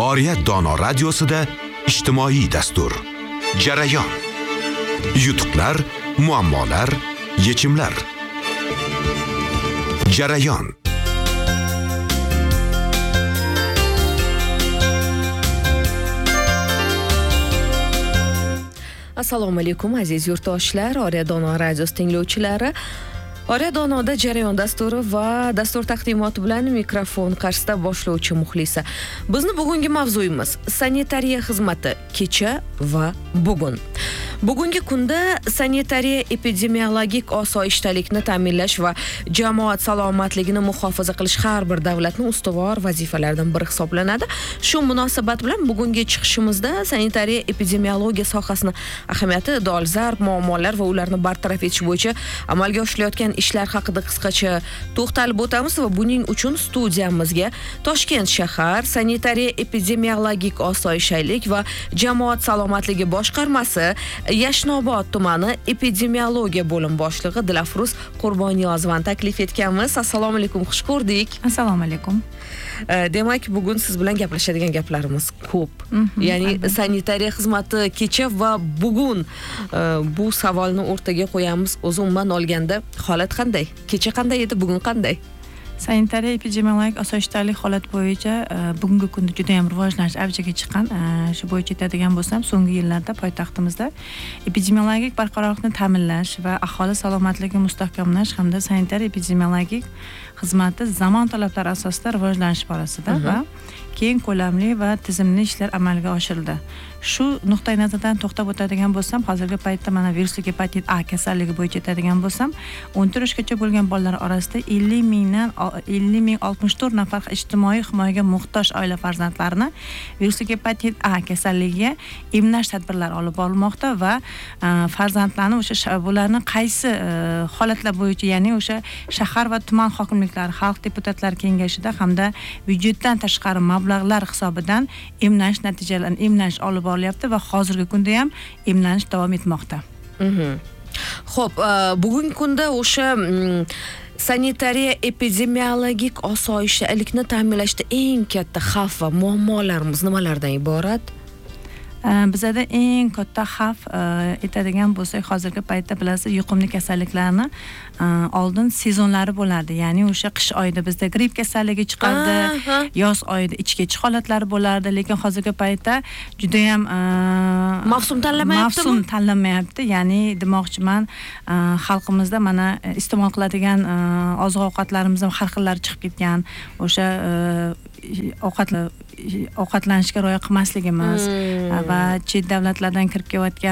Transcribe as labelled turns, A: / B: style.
A: Oriyat Dono radiosida ijtimoiy dastur. Jarayon. Yutuqlar, muammolar, yechimlar. Jarayon.
B: Assalomu alaykum aziz yurtdoshlar, Oriyat Dono radiosi tinglovchilari. Oriyat Donoda Jarayon dasturi va dastur taqdimoti bilan mikrofon qarshisida boshlovchi Muxlisa. Bizni bugungi mavzuyimiz sanitariya xizmati kecha va bugun. Bugungi kunda sanitariya epidemiologik osoyishtalikni ta'minlash va jamoat salomatligini muhofaza qilish har bir davlatning ustuvor vazifalaridan biri hisoblanadi. Shu munosabat bilan bugungi chiqishimizda sanitariya epidemiologiya sohasini ahamiyati, dolzarb muammolar va ularni bartaraf etish bo'yicha amalga oshirilayotgan ishlar haqida qisqacha to'xtalib o'tamiz va buning uchun studiyamizga Toshkent shahar sanitariya epidemiologik osoyishtalik va jamoat salomatligi boshqarmasi Yashnobod tumani epidemiologiya bo'lim boshlig'i Dilafruz Qurboniyozovani taklif etganmiz. Assalomu alaykum, xush ko'rdik.
C: Assalomu alaykum.
B: Demak, bugun siz bilan gaplashadigan gaplarimiz ko'p. Ya'ni sanitariya xizmati kecha va bugun bu savolni o'rtaga qo'yamiz. O'zi umuman olganda holat qanday? Kecha qanday edi, bugun qanday?
C: Sanitariya epidemiologik osoyishtalik holat bo'yicha bugungi kunda juda ham rivojlanish avjiga chiqqan. Shu bo'yicha aytadigan bo'lsam, so'nggi yillarda poytaxtimizda epidemiologik barqarorlikni ta'minlash va aholi salomatligini mustahkamlash hamda sanitariya epidemiologik xizmati zamon talablari asosida rivojlanish borasida va keng ko'lamli va tizimli ishlar amalga oshirildi. Shu nuqtai nazardan to'xtab o'tadigan bo'lsam, hozirgi paytda mana virusli gepatit A kasalligi bo'yicha aytadigan bo'lsam, 14 yoshgacha bo'lgan bolalar orasida 50 ming 64 nafar ijtimoiy himoyaga muhtoj oila farzandlarini virusli gepatit A kasalligiga emlash tadbirlari olib borilmoqda va farzandlarni o'sha bularni qaysi holatlar bo'yicha, ya'ni o'sha shahar va tuman hokimliklari, xalq deputatlari kengashida hamda byudjetdan tashqari mablag'lar hisobidan emlash olib borilyapti va hozirgi kunda ham emlanish davom etmoqda.
B: Xo'p, bugungi kunda o'sha sanitariya epidemiologik osoyishtalikni ta'minlashda eng katta xavf va muammolarimiz nimalardan iborat?
C: Bizada eng katta xavf aytadigan bo'lsak, hozirgi paytda bilasiz, yuqumli kasalliklarni oldin sezonlari bo'lardi. Ya'ni o'sha qish oyida bizda gripp kasalligi chiqardi, yoz oyida ichki holatlari bo'lardi, lekin hozirgi paytda juda ham
B: mavsum
C: tanlanmayapti. Ya'ni demoqchiman, xalqimizda mana iste'mol qiladigan oziq-ovqatlarimiz ham har xillari chiqib ketgan. O'sha ovqatlanishga rioya qilmasligimiz va chet davlatlardan kirib kelayotgan